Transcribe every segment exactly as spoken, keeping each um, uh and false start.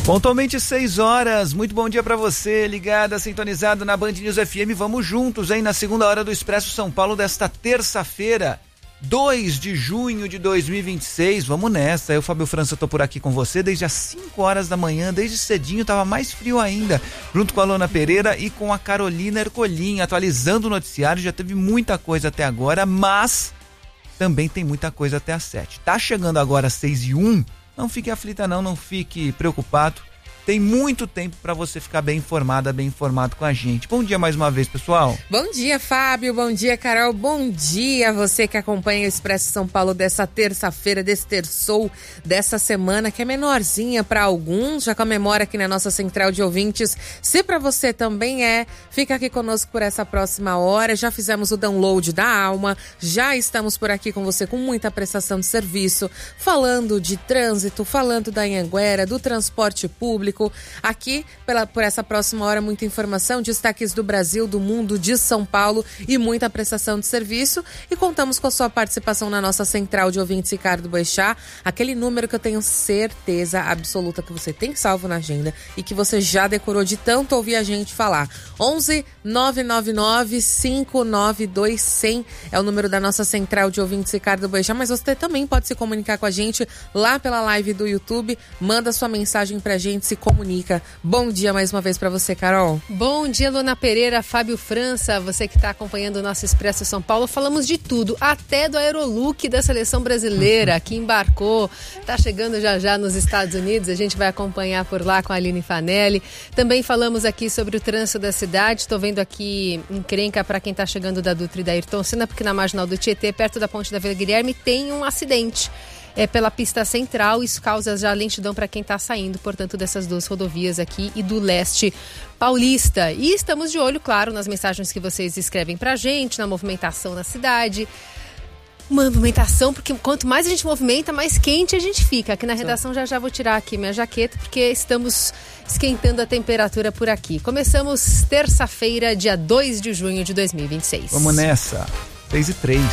Pontualmente seis horas, muito bom dia pra você, ligada, sintonizado na Band News F M, vamos juntos, hein, na segunda hora do Expresso São Paulo desta terça-feira, dois de junho de dois mil e vinte e seis, vamos nessa, eu, Fábio França, tô por aqui com você desde as cinco horas da manhã, desde cedinho, tava mais frio ainda, junto com a Lona Pereira e com a Carolina Ercolim, atualizando o noticiário, já teve muita coisa até agora, mas também tem muita coisa até às sete, tá chegando agora às seis e um, não fique aflita não, não fique preocupado. Tem muito tempo para você ficar bem informada, bem informado com a gente. Bom dia mais uma vez, pessoal. Bom dia, Fábio. Bom dia, Carol. Bom dia a você que acompanha o Expresso São Paulo dessa terça-feira, desse terçou, dessa semana que é menorzinha para alguns. Já comemora aqui na nossa central de ouvintes. Se para você também é, fica aqui conosco por essa próxima hora. Já fizemos o download da Alma. Já estamos por aqui com você com muita prestação de serviço, falando de trânsito, falando da Anhanguera, do transporte público. Aqui, pela, por essa próxima hora, muita informação, destaques do Brasil, do mundo, de São Paulo e muita prestação de serviço. E contamos com a sua participação na nossa central de ouvintes, Ricardo Boechat, aquele número que eu tenho certeza absoluta que você tem salvo na agenda e que você já decorou de tanto ouvir a gente falar. onze nove nove nove cinco nove dois zero zero é o número da nossa central de ouvintes, Ricardo Boechat, mas você também pode se comunicar com a gente lá pela live do YouTube, manda sua mensagem pra gente, se comunica. Bom dia mais uma vez para você, Carol. Bom dia, Lona Pereira, Fábio França, você que está acompanhando o nosso Expresso São Paulo. Falamos de tudo, até do Aerolook da seleção brasileira, que embarcou, está chegando já já nos Estados Unidos, a gente vai acompanhar por lá com a Aline Fanelli. Também falamos aqui sobre o trânsito da cidade, estou vendo aqui encrenca para quem está chegando da Dutra e da Ayrton Senna, porque na marginal do Tietê, perto da ponte da Vila Guilherme, tem um acidente. É pela pista central, isso causa já lentidão para quem está saindo, portanto, dessas duas rodovias aqui e do leste paulista. E estamos de olho, claro, nas mensagens que vocês escrevem para a gente, na movimentação na cidade. Uma movimentação, porque quanto mais a gente movimenta, mais quente a gente fica. Aqui na redação já já vou tirar aqui minha jaqueta, porque estamos esquentando a temperatura por aqui. Começamos terça-feira, dia dois de junho de dois mil e vinte e seis. Vamos nessa, seis e três.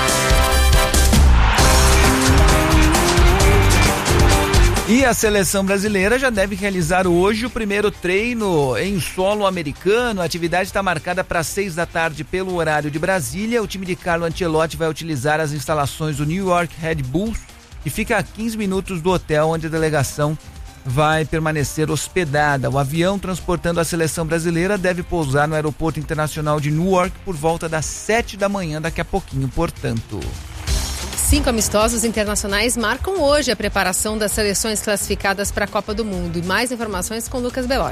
E a seleção brasileira já deve realizar hoje o primeiro treino em solo americano. A atividade está marcada para seis da tarde pelo horário de Brasília. O time de Carlo Ancelotti vai utilizar as instalações do New York Red Bulls, que fica a quinze minutos do hotel onde a delegação vai permanecer hospedada. O avião transportando a seleção brasileira deve pousar no Aeroporto Internacional de Newark por volta das sete da manhã, daqui a pouquinho, portanto. Cinco amistosos internacionais marcam hoje a preparação das seleções classificadas para a Copa do Mundo. E mais informações com Lucas Belotti.